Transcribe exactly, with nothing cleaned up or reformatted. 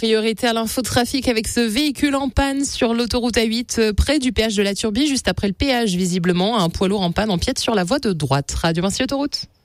priorité à l'infotrafic avec ce véhicule en panne sur l'autoroute A huit près du péage de la Turbie, juste après le péage visiblement. Un poids lourd en panne empiète sur la voie de droite. Radio Vinci Autoroute.